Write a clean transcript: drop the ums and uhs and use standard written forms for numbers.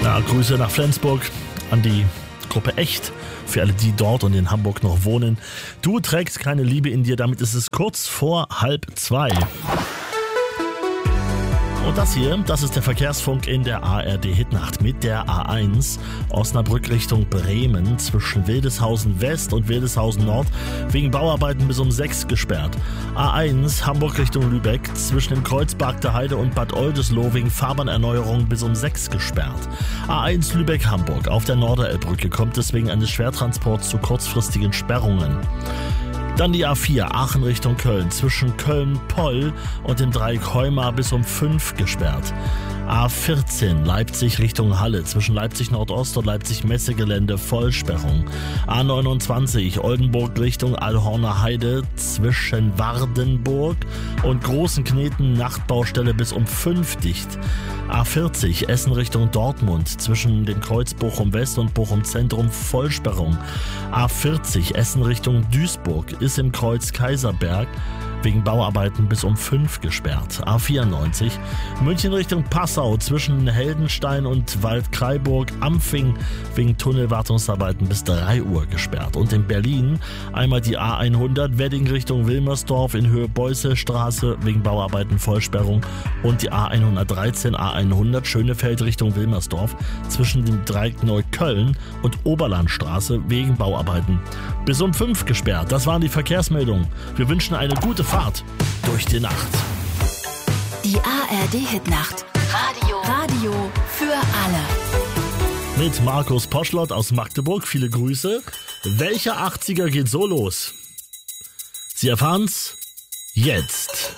Ja, Grüße nach Flensburg an die Gruppe Echt. Für alle, die dort und in Hamburg noch wohnen. Du trägst keine Liebe in dir, damit ist es kurz vor 1:30. Und das hier, das ist der Verkehrsfunk in der ARD-Hitnacht mit der A1 Osnabrück Richtung Bremen zwischen Wildeshausen West und Wildeshausen Nord wegen Bauarbeiten bis um 6 gesperrt. A1 Hamburg Richtung Lübeck zwischen dem Kreuz Bargter Heide und Bad Oldesloe wegen Fahrbahnerneuerung bis um 6 gesperrt. A1 Lübeck-Hamburg auf der Norderelbbrücke kommt es wegen eines Schwertransports zu kurzfristigen Sperrungen. Dann die A4 Aachen Richtung Köln zwischen Köln-Poll und dem Dreieck Heuma bis um 5 gesperrt. A14 Leipzig Richtung Halle zwischen Leipzig Nordost und Leipzig Messegelände Vollsperrung. A29 Oldenburg Richtung Allhorner Heide zwischen Wardenburg und Großenkneten Nachtbaustelle bis um 5 dicht. A40 Essen Richtung Dortmund zwischen dem Kreuz Bochum West und Bochum Zentrum Vollsperrung. A40 Essen Richtung Duisburg ist im Kreuz Kaiserberg wegen Bauarbeiten bis um 5 gesperrt. A94 München Richtung Passau zwischen Heldenstein und Waldkraiburg-Ampfing wegen Tunnelwartungsarbeiten bis 3 Uhr gesperrt. Und in Berlin einmal die A100 Wedding Richtung Wilmersdorf in Höhe Beussestraße wegen Bauarbeiten Vollsperrung und die A113 A100 Schönefeld Richtung Wilmersdorf zwischen dem Dreieck Neukölln und Oberlandstraße wegen Bauarbeiten bis um 5 gesperrt. Das waren die Verkehrsmeldungen. Wir wünschen eine gute Fahrt durch die Nacht. Die ARD-Hitnacht. Radio für alle. Mit Markus Poschlott aus Magdeburg. Viele Grüße. Welcher 80er geht so los? Sie erfahren's jetzt.